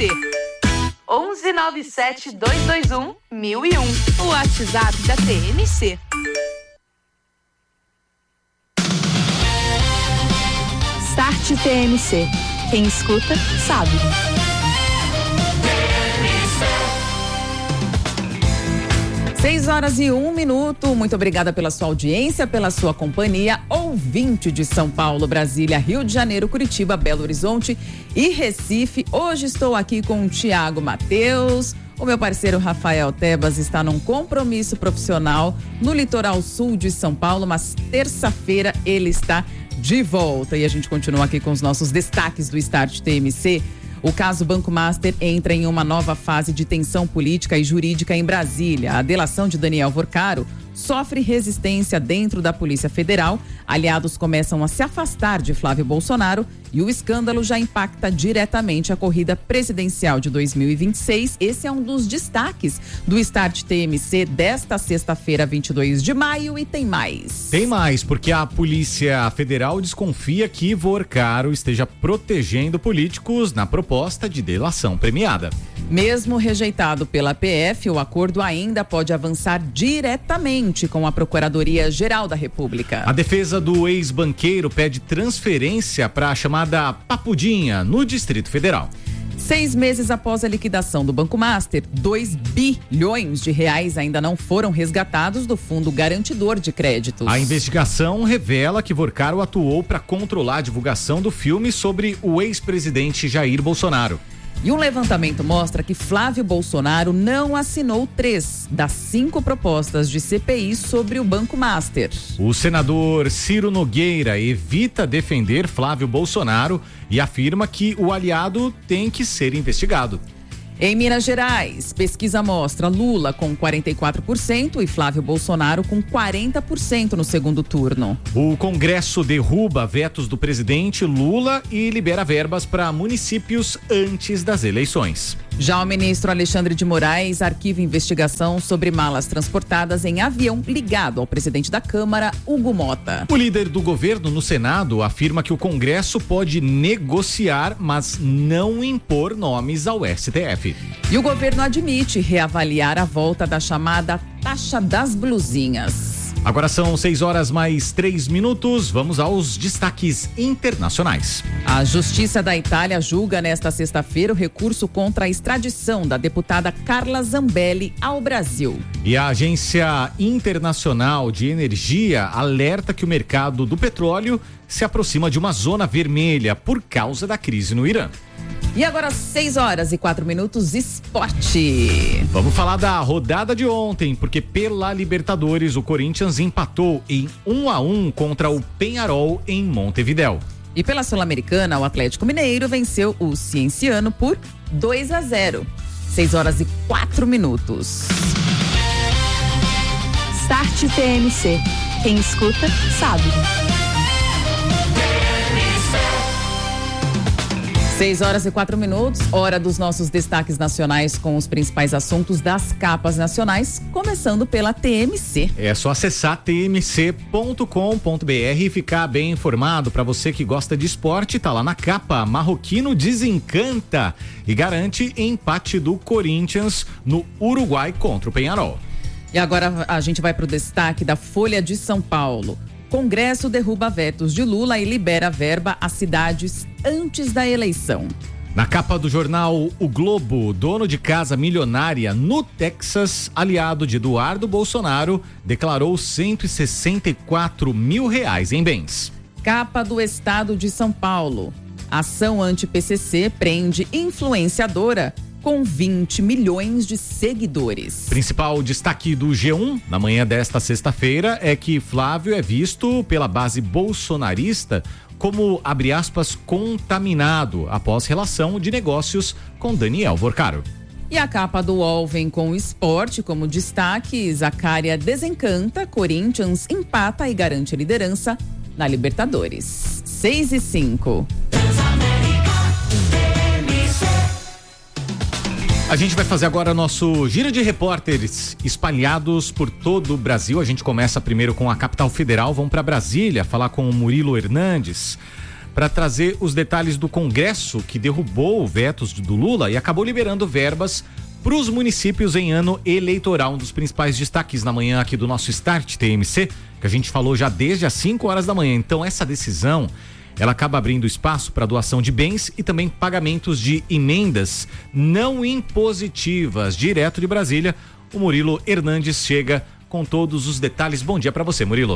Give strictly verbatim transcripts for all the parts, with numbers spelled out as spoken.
C. onze nove sete dois dois um mil e um. O WhatsApp da T M C. Start T M C. Quem escuta, sabe. Seis horas e um minuto. Muito obrigada pela sua audiência, pela sua companhia. Ouvinte de São Paulo, Brasília, Rio de Janeiro, Curitiba, Belo Horizonte e Recife. Hoje estou aqui com o Tiago Mateus. O meu parceiro Rafael Tebas está num compromisso profissional no litoral sul de São Paulo, mas terça-feira ele está de volta. E a gente continua aqui com os nossos destaques do Start T M C. O caso Banco Master entra em uma nova fase de tensão política e jurídica em Brasília. A delação de Daniel Vorcaro sofre resistência dentro da Polícia Federal. Aliados começam a se afastar de Flávio Bolsonaro e o escândalo já impacta diretamente a corrida presidencial de dois mil e vinte e seis. Esse é um dos destaques do Start T M C desta sexta-feira, vinte e dois de maio, e tem mais. Tem mais, porque a Polícia Federal desconfia que Vorcaro esteja protegendo políticos na proposta de delação premiada. Mesmo rejeitado pela P F, o acordo ainda pode avançar diretamente com a Procuradoria-Geral da República. A defesa do ex-banqueiro pede transferência para a chamada Papudinha, no Distrito Federal. Seis meses após a liquidação do Banco Master, dois bilhões de reais ainda não foram resgatados do Fundo Garantidor de Créditos. A investigação revela que Vorcaro atuou para controlar a divulgação do filme sobre o ex-presidente Jair Bolsonaro. E um levantamento mostra que Flávio Bolsonaro não assinou três das cinco propostas de C P I sobre o Banco Master. O senador Ciro Nogueira evita defender Flávio Bolsonaro e afirma que o aliado tem que ser investigado. Em Minas Gerais, pesquisa mostra Lula com quarenta e quatro por cento e Flávio Bolsonaro com quarenta por cento no segundo turno. O Congresso derruba vetos do presidente Lula e libera verbas para municípios antes das eleições. Já o ministro Alexandre de Moraes arquiva investigação sobre malas transportadas em avião ligado ao presidente da Câmara, Hugo Mota. O líder do governo no Senado afirma que o Congresso pode negociar, mas não impor nomes ao S T F. E o governo admite reavaliar a volta da chamada taxa das blusinhas. Agora são seis horas mais três minutos. Vamos aos destaques internacionais. A Justiça da Itália julga nesta sexta-feira o recurso contra a extradição da deputada Carla Zambelli ao Brasil. E a Agência Internacional de Energia alerta que o mercado do petróleo se aproxima de uma zona vermelha por causa da crise no Irã. E agora seis horas e quatro minutos, esporte. Vamos falar da rodada de ontem, porque pela Libertadores o Corinthians empatou em um a um contra o Peñarol em Montevidéu. E pela Sul-Americana, o Atlético Mineiro venceu o Cienciano por dois a zero. seis horas e quatro minutos. Start T M C. Quem escuta, sabe. seis horas e quatro minutos, hora dos nossos destaques nacionais com os principais assuntos das capas nacionais, começando pela T M C. É só acessar t m c ponto com ponto b r e ficar bem informado. Para você que gosta de esporte, tá lá na capa. Marroquino desencanta e garante empate do Corinthians no Uruguai contra o Peñarol. E agora a gente vai para o destaque da Folha de São Paulo. Congresso derruba vetos de Lula e libera verba a cidades antes da eleição. Na capa do jornal O Globo, dono de casa milionária no Texas, aliado de Eduardo Bolsonaro, declarou cento e sessenta e quatro mil reais em bens. Capa do Estado de São Paulo. Ação anti-P C C prende influenciadora com vinte milhões de seguidores. Principal destaque do G um na manhã desta sexta-feira é que Flávio é visto pela base bolsonarista como, abre aspas, contaminado após relação de negócios com Daniel Vorcaro. E a capa do U O L vem com o esporte como destaque. Zaccaria desencanta, Corinthians empata e garante liderança na Libertadores. seis e cinco. A gente vai fazer agora nosso giro de repórteres espalhados por todo o Brasil. A gente começa primeiro com a capital federal, vamos para Brasília falar com o Murilo Hernandes. para trazer os detalhes do Congresso que derrubou vetos do Lula e acabou liberando verbas para os municípios em ano eleitoral. Um dos principais destaques na manhã aqui do nosso Start T M C, que a gente falou já desde as cinco horas da manhã. Então essa decisão, ela acaba abrindo espaço para doação de bens e também pagamentos de emendas não impositivas. Direto de Brasília, o Murilo Hernandes chega com todos os detalhes. Bom dia para você, Murilo.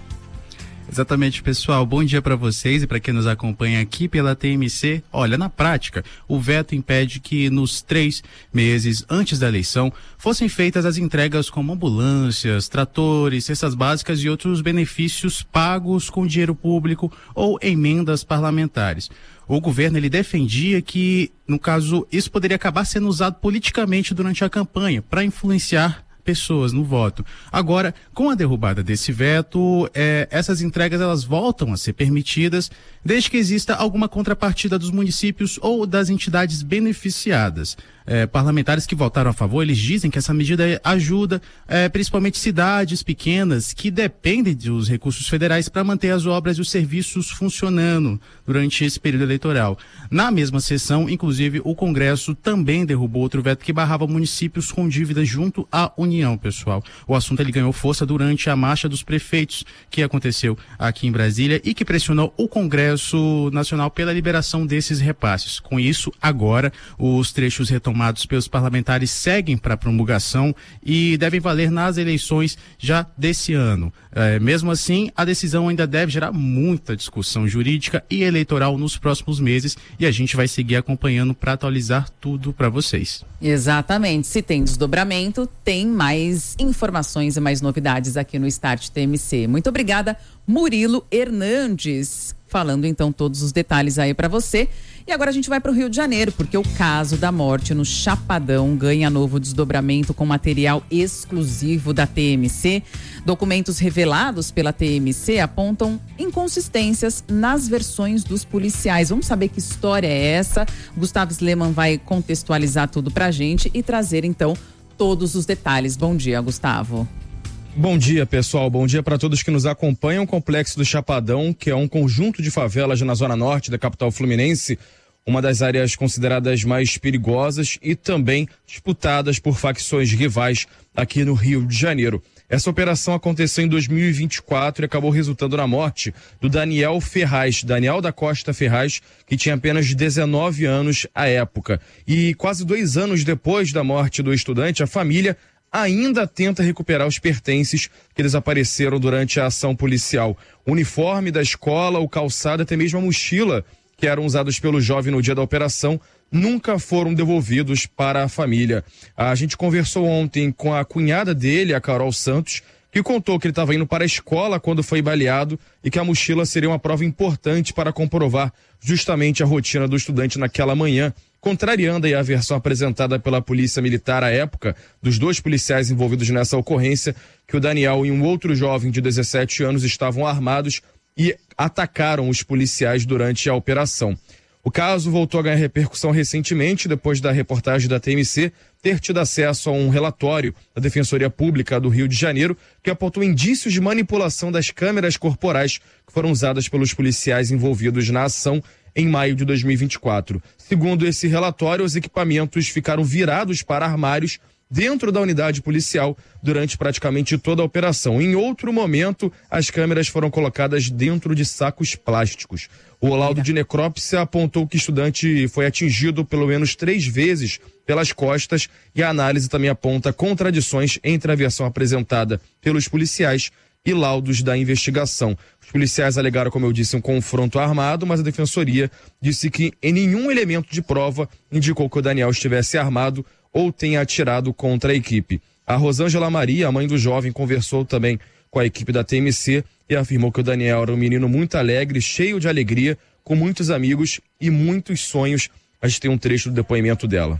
Exatamente, pessoal. Bom dia para vocês e para quem nos acompanha aqui pela T M C. Olha, na prática, o veto impede que nos três meses antes da eleição fossem feitas as entregas como ambulâncias, tratores, cestas básicas e outros benefícios pagos com dinheiro público ou emendas parlamentares. O governo, ele defendia que, no caso, isso poderia acabar sendo usado politicamente durante a campanha para influenciar pessoas no voto. Agora, com a derrubada desse veto, eh, essas entregas elas voltam a ser permitidas desde que exista alguma contrapartida dos municípios ou das entidades beneficiadas. Eh, parlamentares que votaram a favor, eles dizem que essa medida ajuda eh, principalmente cidades pequenas que dependem dos recursos federais para manter as obras e os serviços funcionando durante esse período eleitoral. Na mesma sessão, inclusive, o Congresso também derrubou outro veto que barrava municípios com dívidas junto à União, pessoal. O assunto ele ganhou força durante a marcha dos prefeitos que aconteceu aqui em Brasília e que pressionou o Congresso Nacional pela liberação desses repasses. Com isso, agora, os trechos retomados pelos parlamentares seguem para promulgação e devem valer nas eleições já desse ano. É, mesmo assim, a decisão ainda deve gerar muita discussão jurídica e eleitoral nos próximos meses e a gente vai seguir acompanhando para atualizar tudo para vocês. Exatamente. Se tem desdobramento, tem mais informações e mais novidades aqui no Start T M C. Muito obrigada, Murilo Hernandes, falando então todos os detalhes aí para você. E agora a gente vai para o Rio de Janeiro, porque o caso da morte no Chapadão ganha novo desdobramento com material exclusivo da T M C. Documentos revelados pela T M C apontam inconsistências nas versões dos policiais. Vamos saber que história é essa? Gustavo Sleman vai contextualizar tudo pra gente e trazer então todos os detalhes. Bom dia, Gustavo. Bom dia, pessoal. Bom dia para todos que nos acompanham. O Complexo do Chapadão, que é um conjunto de favelas na zona norte da capital fluminense, uma das áreas consideradas mais perigosas e também disputadas por facções rivais aqui no Rio de Janeiro. Essa operação aconteceu em dois mil e vinte e quatro e acabou resultando na morte do Daniel Ferraz, Daniel da Costa Ferraz, que tinha apenas dezenove anos à época. E quase dois anos depois da morte do estudante, a família ainda tenta recuperar os pertences que desapareceram durante a ação policial. O uniforme da escola, o calçado, até mesmo a mochila que eram usados pelo jovem no dia da operação, nunca foram devolvidos para a família. A gente conversou ontem com a cunhada dele, a Carol Santos, que contou que ele estava indo para a escola quando foi baleado e que a mochila seria uma prova importante para comprovar justamente a rotina do estudante naquela manhã, contrariando aí a versão apresentada pela Polícia Militar à época, dos dois policiais envolvidos nessa ocorrência, que o Daniel e um outro jovem de dezessete anos estavam armados e atacaram os policiais durante a operação. O caso voltou a ganhar repercussão recentemente, depois da reportagem da T M C ter tido acesso a um relatório da Defensoria Pública do Rio de Janeiro, que apontou indícios de manipulação das câmeras corporais que foram usadas pelos policiais envolvidos na ação em maio de dois mil e vinte e quatro. Segundo esse relatório, os equipamentos ficaram virados para armários dentro da unidade policial durante praticamente toda a operação. Em outro momento, as câmeras foram colocadas dentro de sacos plásticos. O laudo de necrópsia apontou que o estudante foi atingido pelo menos três vezes pelas costas e a análise também aponta contradições entre a versão apresentada pelos policiais e laudos da investigação. Os policiais alegaram, como eu disse, um confronto armado, mas a defensoria disse que em nenhum elemento de prova indicou que o Daniel estivesse armado ou tenha atirado contra a equipe. A Rosângela Maria, a mãe do jovem, conversou também com a equipe da T M C e afirmou que o Daniel era um menino muito alegre, cheio de alegria, com muitos amigos e muitos sonhos. A gente tem um trecho do depoimento dela.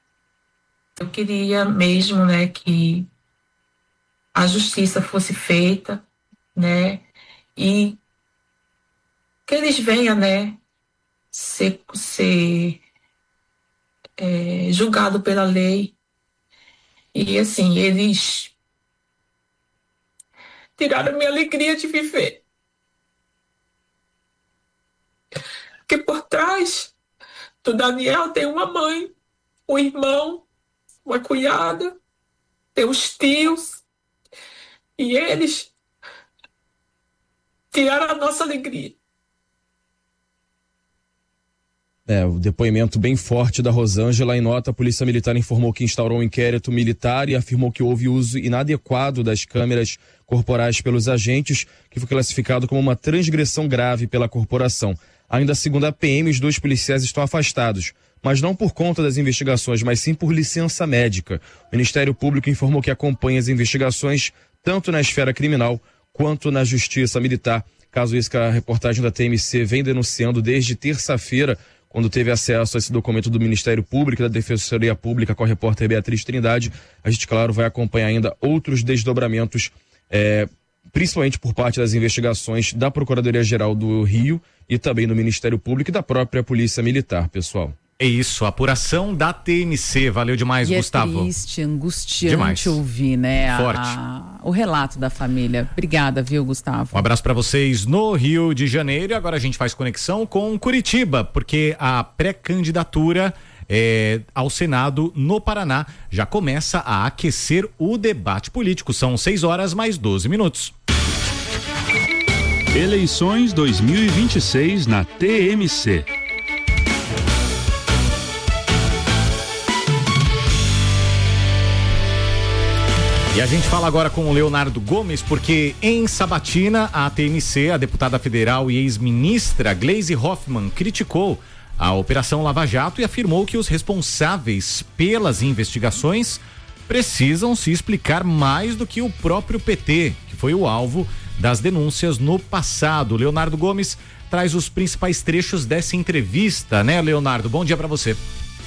Eu queria mesmo, né, que a justiça fosse feita, né, e que eles venham, né, ser, ser é, julgado pela lei. E assim, eles tiraram a minha alegria de viver. Porque por trás do Daniel tem uma mãe, um irmão, uma cunhada, tem os tios, e eles tiraram a nossa alegria. É, o depoimento bem forte da Rosângela. Em nota, a Polícia Militar informou que instaurou um inquérito militar e afirmou que houve uso inadequado das câmeras corporais pelos agentes, que foi classificado como uma transgressão grave pela corporação. Ainda segundo a P M, os dois policiais estão afastados, mas não por conta das investigações, mas sim por licença médica. O Ministério Público informou que acompanha as investigações tanto na esfera criminal quanto na Justiça Militar. Caso isso que a reportagem da T M C vem denunciando desde terça-feira, quando teve acesso a esse documento do Ministério Público e da Defensoria Pública com a repórter Beatriz Trindade. A gente, claro, vai acompanhar ainda outros desdobramentos, é, principalmente por parte das investigações da Procuradoria-Geral do Rio e também do Ministério Público e da própria Polícia Militar, pessoal. É isso, apuração da T M C. Valeu demais, e Gustavo. É triste, angustiante demais. ouvir, né? Forte. A, a, o relato da família. Obrigada, viu, Gustavo? Um abraço para vocês no Rio de Janeiro. E agora a gente faz conexão com Curitiba, porque a pré-candidatura é, ao Senado no Paraná já começa a aquecer o debate político. São seis horas mais doze minutos. Eleições dois mil e vinte e seis na T M C. E a gente fala agora com o Leonardo Gomes, porque em Sabatina, a T M C, a deputada federal e ex-ministra Gleisi Hoffmann, criticou a Operação Lava Jato e afirmou que os responsáveis pelas investigações precisam se explicar mais do que o próprio P T, que foi o alvo das denúncias no passado. Leonardo Gomes traz os principais trechos dessa entrevista, né, Leonardo? Bom dia para você.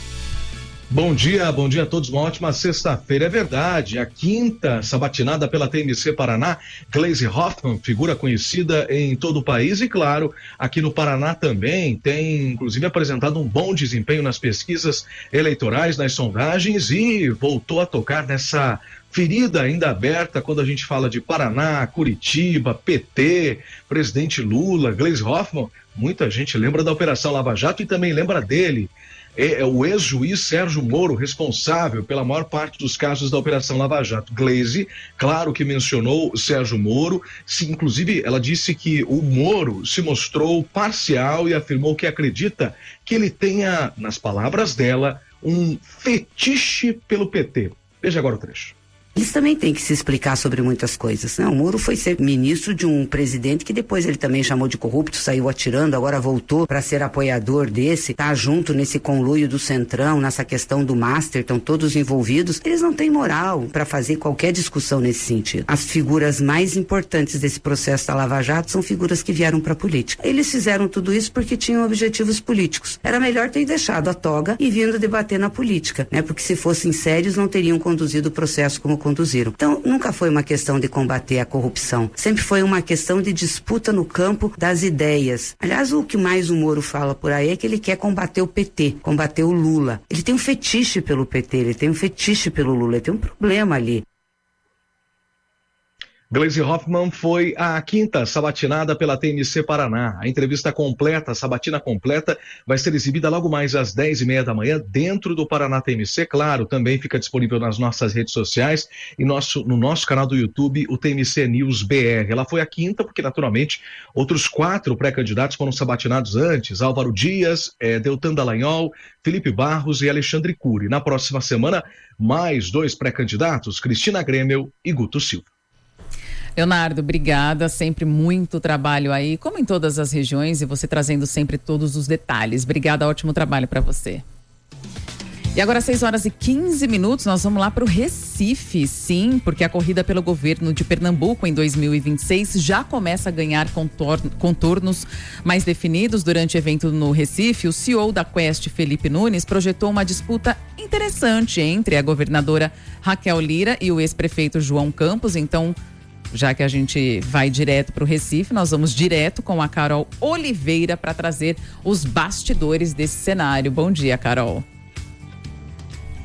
Bom dia, bom dia a todos, uma ótima sexta-feira. É verdade, a quinta sabatinada pela T M C Paraná, Gleisi Hoffmann, figura conhecida em todo o país e, claro, aqui no Paraná também, tem inclusive apresentado um bom desempenho nas pesquisas eleitorais, nas sondagens e voltou a tocar nessa ferida ainda aberta quando a gente fala de Paraná, Curitiba, P T, presidente Lula, Gleisi Hoffmann. Muita gente lembra da Operação Lava Jato e também lembra dele. É o ex-juiz Sérgio Moro, responsável pela maior parte dos casos da Operação Lava Jato. Gleisi, claro que mencionou Sérgio Moro, se, inclusive ela disse que o Moro se mostrou parcial e afirmou que acredita que ele tenha, nas palavras dela, um fetiche pelo P T. Veja agora o trecho. Eles também têm que se explicar sobre muitas coisas. Não, o Moro foi ser ministro de um presidente que depois ele também chamou de corrupto, saiu atirando, agora voltou para ser apoiador desse, tá junto nesse conluio do Centrão, nessa questão do Master, estão todos envolvidos. Eles não têm moral para fazer qualquer discussão nesse sentido. As figuras mais importantes desse processo da Lava Jato são figuras que vieram para a política. Eles fizeram tudo isso porque tinham objetivos políticos. Era melhor ter deixado a toga e vindo debater na política, né? Porque se fossem sérios não teriam conduzido o processo como conduziram. Então, nunca foi uma questão de combater a corrupção. Sempre foi uma questão de disputa no campo das ideias. Aliás, o que mais o Moro fala por aí é que ele quer combater o P T, combater o Lula. Ele tem um fetiche pelo P T, ele tem um fetiche pelo Lula, ele tem um problema ali. Gleisi Hoffmann foi a quinta sabatinada pela T M C Paraná. A entrevista completa, a sabatina completa, vai ser exibida logo mais às dez e meia da manhã dentro do Paraná T M C. Claro, também fica disponível nas nossas redes sociais e nosso, no nosso canal do YouTube, o T M C News B R. Ela foi a quinta porque, naturalmente, outros quatro pré-candidatos foram sabatinados antes. Álvaro Dias, eh, Deltan Dallagnol, Felipe Barros e Alexandre Cury. Na próxima semana, mais dois pré-candidatos, Cristina Grêmio e Guto Silva. Leonardo, obrigada, sempre muito trabalho aí, como em todas as regiões, e você trazendo sempre todos os detalhes. Obrigada, ótimo trabalho para você. E agora, seis horas e quinze minutos, nós vamos lá para o Recife, sim, porque a corrida pelo governo de Pernambuco em dois mil e vinte e seis já começa a ganhar contornos mais definidos. Durante o evento no Recife, o C E O da Quest, Felipe Nunes, projetou uma disputa interessante entre a governadora Raquel Lira e o ex-prefeito João Campos. Então, já que a gente vai direto para o Recife, nós vamos direto com a Carol Oliveira para trazer os bastidores desse cenário. Bom dia, Carol.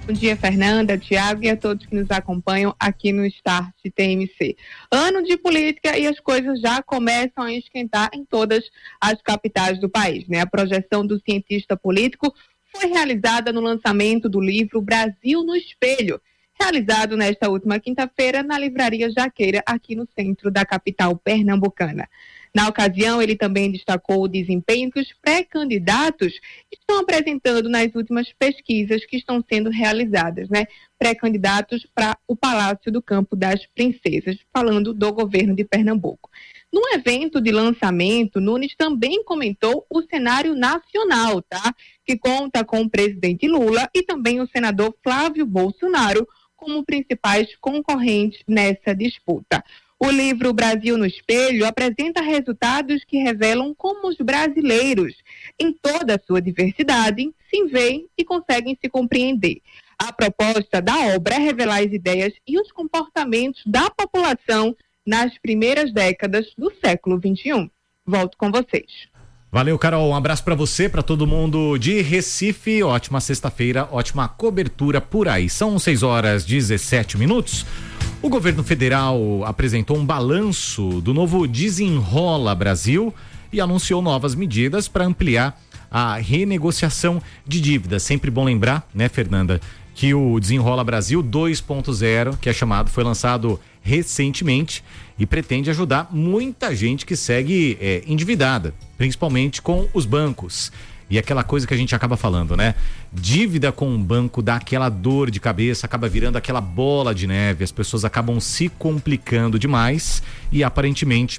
Bom dia, Fernanda, Tiago e a todos que nos acompanham aqui no Start T M C. Ano de política e as coisas já começam a esquentar em todas as capitais do país, né? A projeção do cientista político foi realizada no lançamento do livro Brasil no Espelho, realizado nesta última quinta-feira na Livraria Jaqueira, aqui no centro da capital pernambucana. Na ocasião, ele também destacou o desempenho que os pré-candidatos estão apresentando nas últimas pesquisas que estão sendo realizadas, né? Pré-candidatos para o Palácio do Campo das Princesas, falando do governo de Pernambuco. No evento de lançamento, Nunes também comentou o cenário nacional, tá? Que conta com o presidente Lula e também o senador Flávio Bolsonaro como principais concorrentes nessa disputa. O livro Brasil no Espelho apresenta resultados que revelam como os brasileiros, em toda a sua diversidade, se veem e conseguem se compreender. A proposta da obra é revelar as ideias e os comportamentos da população nas primeiras décadas do século vinte e um. Volto com vocês. Valeu, Carol. Um abraço para você, para todo mundo de Recife. Ótima sexta-feira, ótima cobertura por aí. São seis horas e dezessete minutos. O governo federal apresentou um balanço do novo Desenrola Brasil e anunciou novas medidas para ampliar a renegociação de dívidas. Sempre bom lembrar, né, Fernanda, que o Desenrola Brasil dois ponto zero, que é chamado, foi lançado recentemente e pretende ajudar muita gente que segue é, endividada, principalmente com os bancos. E aquela coisa que a gente acaba falando, né? Dívida com o banco dá aquela dor de cabeça, acaba virando aquela bola de neve, as pessoas acabam se complicando demais e aparentemente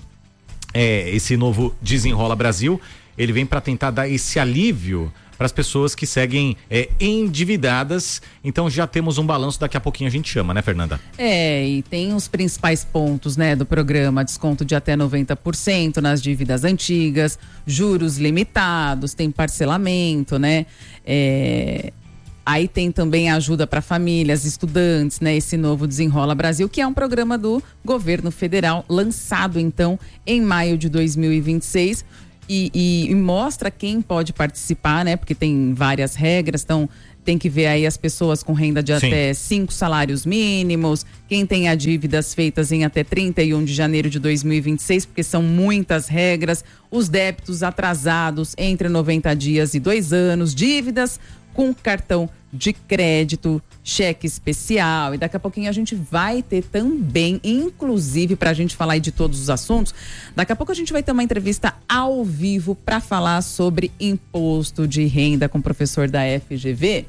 é, esse novo Desenrola Brasil, ele vem para tentar dar esse alívio para as pessoas que seguem é, endividadas. Então já temos um balanço, daqui a pouquinho a gente chama, né, Fernanda? É, e tem os principais pontos, né, do programa: desconto de até noventa por cento nas dívidas antigas, juros limitados, tem parcelamento, né? É, aí tem também ajuda para famílias, estudantes, né? Esse novo Desenrola Brasil, que é um programa do governo federal, lançado então em maio de dois mil e vinte e seis. E, e, e mostra quem pode participar, né? Porque tem várias regras, então tem que ver aí as pessoas com renda de Sim. até cinco salários mínimos, quem tenha dívidas feitas em até trinta e um de janeiro de dois mil e vinte e seis, porque são muitas regras, os débitos atrasados entre noventa dias e dois anos, dívidas com cartão de crédito, cheque especial, e daqui a pouquinho a gente vai ter também, inclusive para a gente falar aí de todos os assuntos, daqui a pouco a gente vai ter uma entrevista ao vivo para falar sobre imposto de renda com o professor da F G V,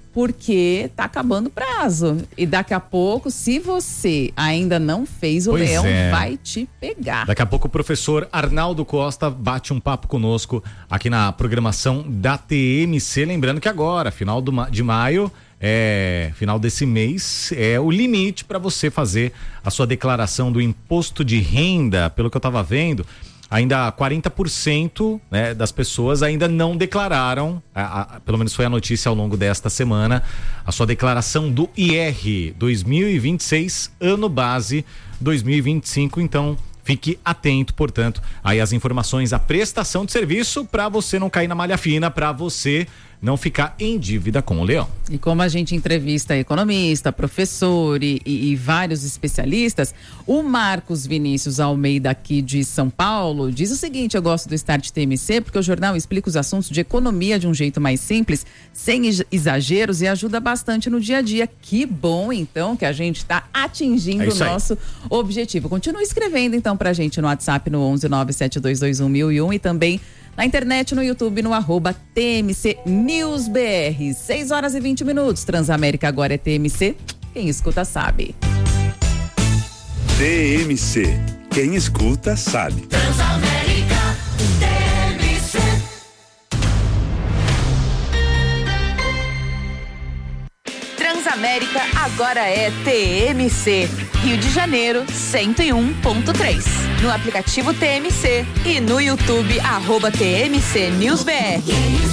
porque tá acabando o prazo. E daqui a pouco, se você ainda não fez, o pois leão é. vai te pegar. Daqui a pouco o professor Arnaldo Costa bate um papo conosco aqui na programação da T M C. Lembrando que agora, final do ma- de maio, é, final desse mês, é o limite para você fazer a sua declaração do imposto de renda. Pelo que eu estava vendo, ainda quarenta por cento, né, das pessoas ainda não declararam, a, a, pelo menos foi a notícia ao longo desta semana, a sua declaração do I R dois mil e vinte e seis, ano base dois mil e vinte e cinco. Então fique atento, portanto, aí as informações, a prestação de serviço para você não cair na malha fina, para você não ficar em dívida com o leão. E como a gente entrevista economista, professor e, e, e vários especialistas, o Marcos Vinícius Almeida, aqui de São Paulo, diz o seguinte: eu gosto do Start T M C porque o jornal explica os assuntos de economia de um jeito mais simples, sem exageros, e ajuda bastante no dia a dia. Que bom, então, que a gente está atingindo é o nosso objetivo. Continue escrevendo, então, pra gente no WhatsApp no onze nove sete dois dois um mil e um e também na internet, no YouTube, no arroba T M C News B R. seis horas e vinte minutos. Transamérica agora é T M C. Quem escuta sabe. T M C. Quem escuta sabe. Transamérica, T M C. Transamérica agora é T M C. Rio de Janeiro, cento e um ponto três. No aplicativo T M C e no YouTube, arroba T M C News B R.